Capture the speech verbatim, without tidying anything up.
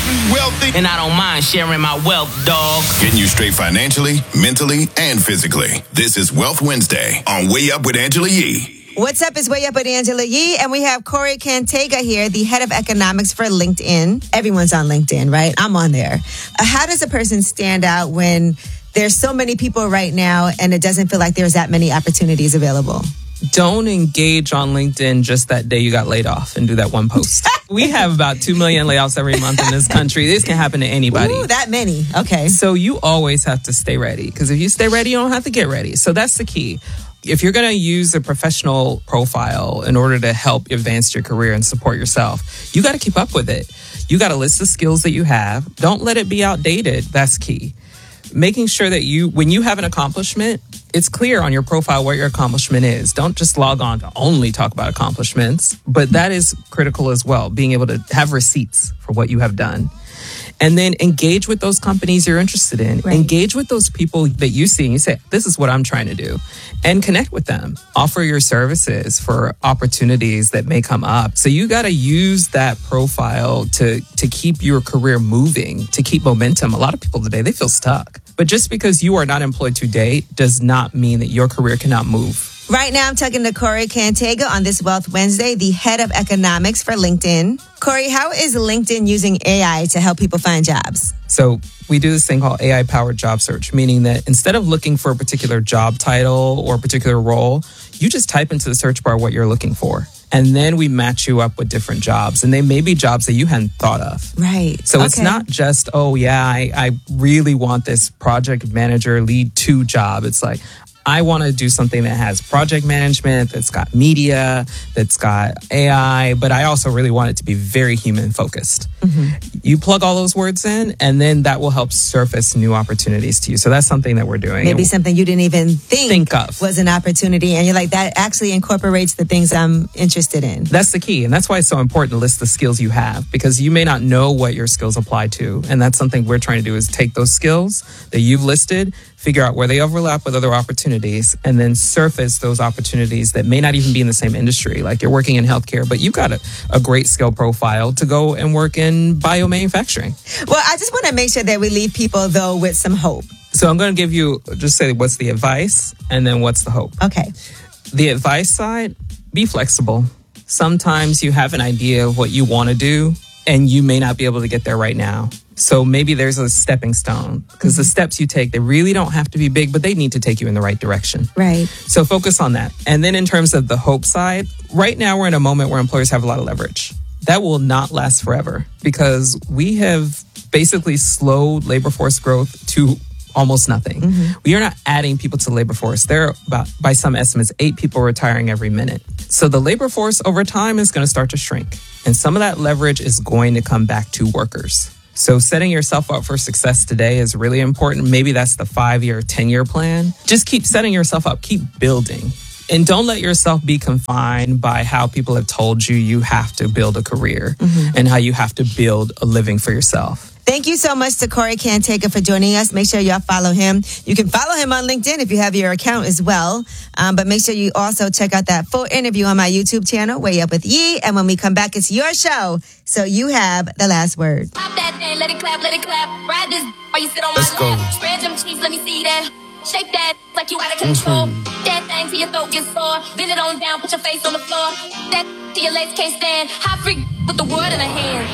wealthy, and I don't mind sharing my wealth, dog. Getting you straight financially, mentally, and physically. This is Wealth Wednesday on Way Up with Angela Yee. What's up? It's Way Up with Angela Yee, and we have Corey Cantega here, the head of economics for LinkedIn. Everyone's on LinkedIn, right? I'm on there. Uh, how does a person stand out when there's so many people right now and it doesn't feel like there's that many opportunities available? Don't engage on LinkedIn just that day you got laid off and do that one post. We have about two million layoffs every month in this country. This can happen to anybody. Ooh, that many. Okay. So you always have to stay ready, because if you stay ready, you don't have to get ready. So that's the key. If you're going to use a professional profile in order to help advance your career and support yourself, you got to keep up with it. You got to list the skills that you have. Don't let it be outdated. That's key. Making sure that you, when you have an accomplishment, it's clear on your profile what your accomplishment is. Don't just log on to only talk about accomplishments, but that is critical as well, being able to have receipts for what you have done. And then engage with those companies you're interested in. Right. Engage with those people that you see and you say, this is what I'm trying to do. And connect with them. Offer your services for opportunities that may come up. So you got to use that profile to, to keep your career moving, to keep momentum. A lot of people today, they feel stuck. But just because you are not employed to date does not mean that your career cannot move. Right now, I'm talking to Corey Cantega on this Wealth Wednesday, the head of economics for LinkedIn. Corey, how is LinkedIn using A I to help people find jobs? So we do this thing called A I-powered job search, meaning that instead of looking for a particular job title or a particular role, you just type into the search bar what you're looking for. And then we match you up with different jobs. And they may be jobs that you hadn't thought of. Right. So okay. It's not just, oh, yeah, I, I really want this project manager lead two job. It's like, I want to do something that has project management, that's got media, that's got A I, but I also really want it to be very human focused. Mm-hmm. You plug all those words in, and then that will help surface new opportunities to you. So that's something that we're doing. Maybe and something you didn't even think, think of was an opportunity. And you're like, that actually incorporates the things I'm interested in. That's the key. And that's why it's so important to list the skills you have, because you may not know what your skills apply to. And that's something we're trying to do, is take those skills that you've listed, figure out where they overlap with other opportunities, and then surface those opportunities that may not even be in the same industry. Like you're working in healthcare, but you've got a, a great skill profile to go and work in biomanufacturing. Well, I just want to make sure that we leave people, though, with some hope. So I'm going to give you, just say what's the advice and then what's the hope. Okay. The advice side, be flexible. Sometimes you have an idea of what you want to do, and you may not be able to get there right now. So maybe there's a stepping stone, because mm-hmm. the steps you take, they really don't have to be big, but they need to take you in the right direction. Right. So focus on that. And then in terms of the hope side, right now we're in a moment where employers have a lot of leverage. That will not last forever, because we have basically slowed labor force growth to almost nothing. Mm-hmm. We are not adding people to the labor force. There are about, by some estimates, eight people retiring every minute. So the labor force over time is going to start to shrink. And some of that leverage is going to come back to workers. So setting yourself up for success today is really important. Maybe that's the five-year, ten-year plan. Just keep setting yourself up. Keep building. And don't let yourself be confined by how people have told you you have to build a career mm-hmm. and how you have to build a living for yourself. Thank you so much to Corey Cantega for joining us. Make sure y'all follow him. You can follow him on LinkedIn if you have your account as well. Um, but make sure you also check out that full interview on my YouTube channel, Way Up with Yee. And when we come back, it's your show. So you have the last word. Pop that thing, let it clap, let it clap. Ride this while you sit on Let's my go. lap. Spread them cheeks, let me see that. Shake that like you out of control. Mm-hmm. That thing till your throat gets sore. Bend it on down, put your face on the floor. That till your legs can't stand. Hot freak with the world in her hand.